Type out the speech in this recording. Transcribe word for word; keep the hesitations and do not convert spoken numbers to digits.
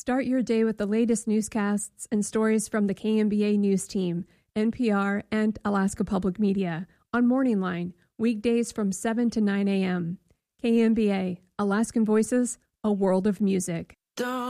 Start your day with the latest newscasts and stories from the K M B A News Team, N P R, and Alaska Public Media on Morning Line, weekdays from seven to nine a.m. K M B A, Alaskan Voices, a world of music. Don't